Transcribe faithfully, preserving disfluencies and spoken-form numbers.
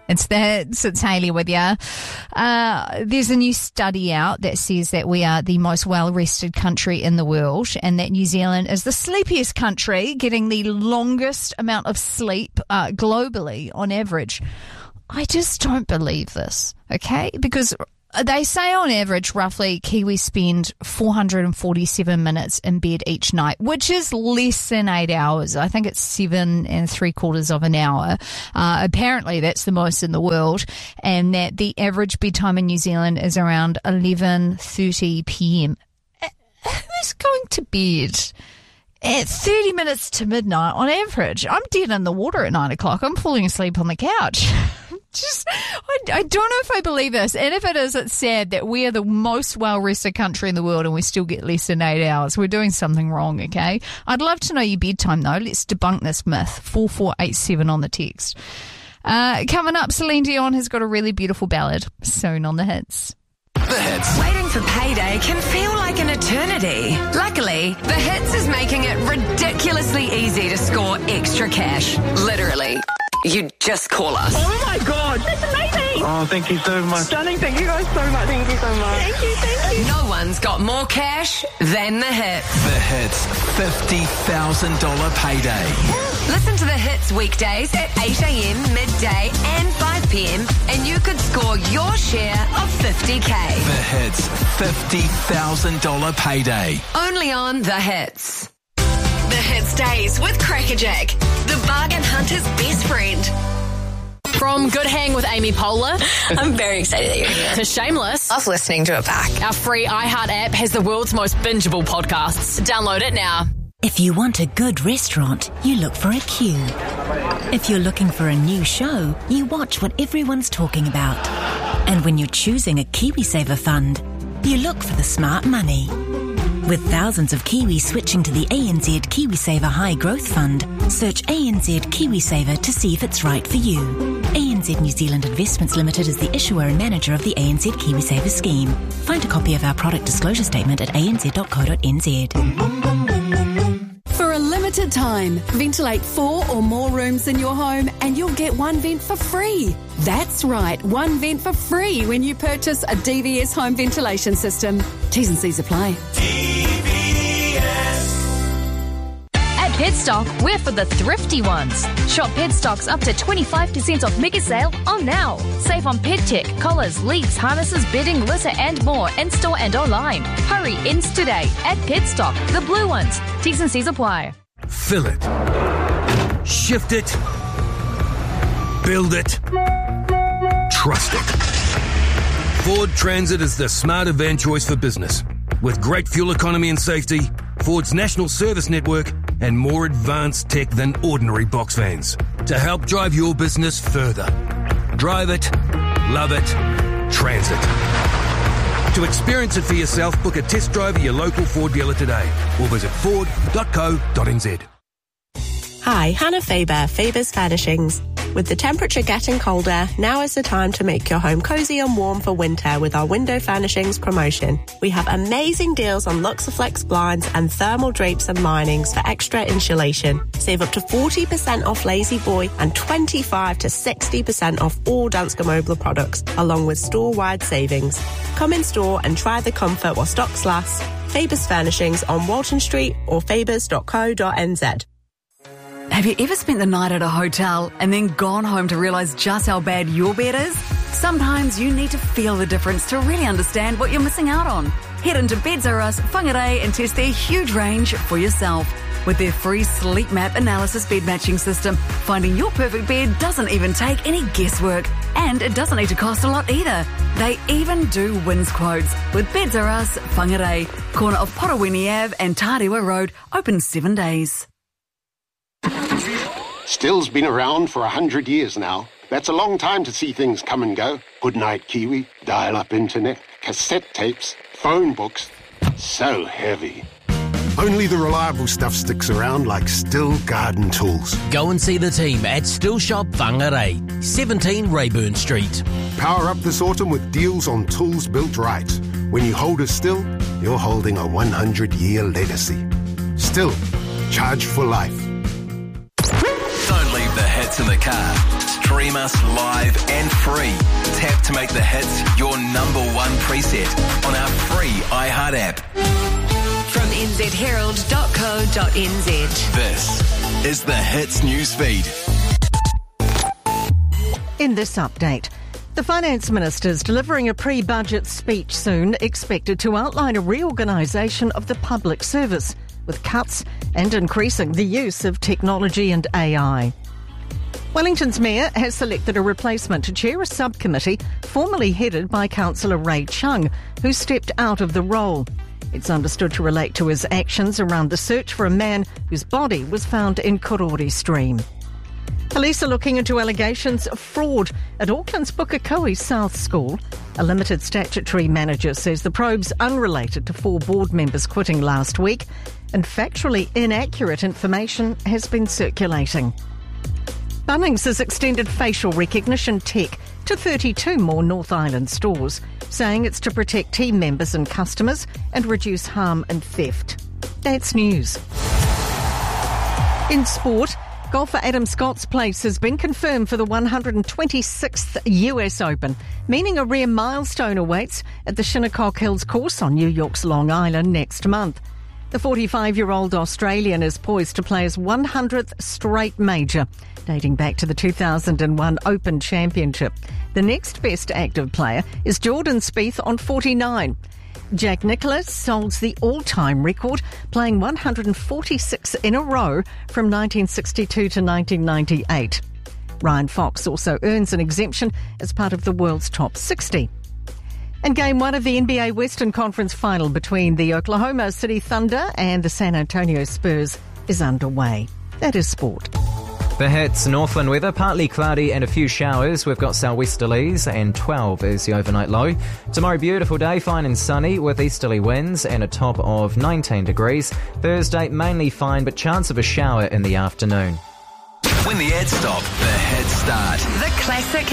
It's the Hits. It's Hayley with you. Uh, there's a new study out that says that we are the most well-rested country in the world, and that New Zealand is the sleepiest country, getting the longest amount of sleep uh, globally on average. I just don't believe this, okay? Because they say on average, roughly, Kiwis spend four hundred forty-seven minutes in bed each night, which is less than eight hours. I think it's seven and three quarters of an hour. Uh, apparently, that's the most in the world, and that the average bedtime in New Zealand is around eleven thirty p.m. Who's going to bed at thirty minutes to midnight on average? I'm dead in the water at nine o'clock. I'm falling asleep on the couch. Just, I, I don't know if I believe this. And if it is, it's sad that we are the most well-rested country in the world and we still get less than eight hours. We're doing something wrong, okay? I'd love to know your bedtime, though. Let's debunk this myth. four four eight seven on the text. Uh, coming up, Celine Dion has got a really beautiful ballad soon on the Hits. The Hits. Waiting for payday can feel like an eternity. Luckily, The Hits is making it ridiculously easy to score extra cash. Literally. You just call us. Oh my God, that's amazing. Oh, thank you so much. Stunning, thank you guys so much. Thank you so much. Thank you, thank you. No one's got more cash than The Hits. The Hits fifty thousand dollars payday. Listen to The Hits weekdays at eight a.m, midday and five p.m. and you could score your share of fifty K. The Hits fifty thousand dollars payday. Only on The Hits. The Hits Days with Crackerjack, the bargain hunter's best friend. From Good Hang with Amy Poehler I'm very excited that you're here. to Shameless, Love listening to it back. our free iHeart app has the world's most bingeable podcasts. Download it now. If you want a good restaurant, you look for a queue. If you're looking for a new show, you watch what everyone's talking about. And when you're choosing a KiwiSaver fund, you look for the smart money. With thousands of Kiwis switching to the A N Z KiwiSaver High Growth Fund, search A N Z KiwiSaver to see if it's right for you. A N Z New Zealand Investments Limited is the issuer and manager of the A N Z KiwiSaver scheme. Find a copy of our product disclosure statement at a n z dot co dot n z. For a limited time, ventilate four or more rooms in your home and you'll get one vent for free. That's right, one vent for free when you purchase a D V S home ventilation system. T's and C's apply. At Petstock, we're for the thrifty ones. Shop Petstock's up to twenty-five percent off mega sale on now. Save on pet tech, collars, leads, harnesses, bedding, litter and more in store and online. Hurry, ends today at Petstock, the blue ones. T's and C's apply. Fill it. Shift it. Build it. Trust it. Ford Transit is the smarter van choice for business. With great fuel economy and safety, Ford's national service network, and more advanced tech than ordinary box vans to help drive your business further. Drive it, love it, Transit. To experience it for yourself, book a test drive at your local Ford dealer today or visit ford dot co dot n z. Hi, Hannah Faber, Faber's Furnishings. With the temperature getting colder, now is the time to make your home cozy and warm for winter with our window furnishings promotion. We have amazing deals on Luxaflex blinds and thermal drapes and linings for extra insulation. Save up to forty percent off Lazy Boy and twenty-five to sixty percent off all Danske Mobile products, along with store-wide savings. Come in store and try the comfort while stocks last. Faber's Furnishings on Walton Street or fabers dot co dot n z. Have you ever spent the night at a hotel and then gone home to realise just how bad your bed is? Sometimes you need to feel the difference to really understand what you're missing out on. Head into Beds R Us Whangarei and test their huge range for yourself. With their free sleep map analysis bed matching system, finding your perfect bed doesn't even take any guesswork, and it doesn't need to cost a lot either. They even do wins quotes with Beds R Us Whangarei, corner of Porowini Ave and Tarewa Road, open seven days. Still's been around for a hundred years now. That's a long time to see things come and go. Goodnight Kiwi, dial-up internet, cassette tapes, phone books. So heavy. Only the reliable stuff sticks around, like Still Garden Tools. Go and see the team at Still Shop Whangarei, seventeen Rayburn Street. Power up this autumn with deals on tools built right. When you hold a Still, you're holding a one hundred year legacy. Still, charge for life. Don't leave the Hits in the car. Stream us live and free. Tap to make the hits your number one preset on our free iHeart app. From n z herald dot co dot n z. This is the Hits newsfeed. In this update, the Finance Minister is delivering a pre-budget speech soon, expected to outline a reorganisation of the public service, with cuts and increasing the use of technology and A I. Wellington's Mayor has selected a replacement to chair a subcommittee formerly headed by Councillor Ray Chung, who stepped out of the role. It's understood to relate to his actions around the search for a man whose body was found in Korori Stream. Police are looking into allegations of fraud at Auckland's Pukekohe South School. A limited statutory manager says the probe's unrelated to four board members quitting last week, and factually inaccurate information has been circulating. Bunnings has extended facial recognition tech to thirty-two more North Island stores, saying it's to protect team members and customers and reduce harm and theft. That's news. In sport, golfer Adam Scott's place has been confirmed for the one hundred twenty-sixth U S Open, meaning a rare milestone awaits at the Shinnecock Hills course on New York's Long Island next month. The forty-five-year-old Australian is poised to play his one hundredth straight major, dating back to the two thousand one Open Championship. The next best active player is Jordan Spieth on forty-nine. Jack Nicklaus holds the all-time record, playing one hundred forty-six in a row from nineteen sixty-two to nineteen ninety-eight. Ryan Fox also earns an exemption as part of the world's top sixty. And game one of the N B A Western Conference final between the Oklahoma City Thunder and the San Antonio Spurs is underway. That is sport. The Hits, Northland weather, partly cloudy and a few showers. We've got southwesterlies and twelve is the overnight low. Tomorrow, beautiful day, fine and sunny with easterly winds and a top of nineteen degrees. Thursday, mainly fine but chance of a shower in the afternoon. When the ads stop, the hits start. The classic